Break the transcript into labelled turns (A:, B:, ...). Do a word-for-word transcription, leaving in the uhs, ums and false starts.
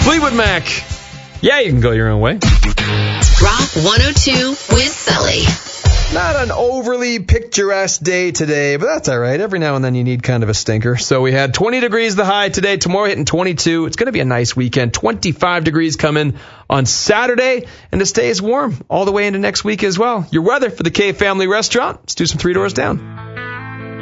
A: Fleetwood Mac. Yeah, you can go your own way.
B: Rock one oh two with Sully.
A: Not an overly picturesque day today, but that's all right. Every now and then you need kind of a stinker. So we had twenty degrees the high today. Tomorrow hitting twenty-two. It's going to be a nice weekend. twenty-five degrees coming on Saturday, and it stays warm all the way into next week as well. Your weather for the K Family Restaurant. Let's do some Three Doors Down.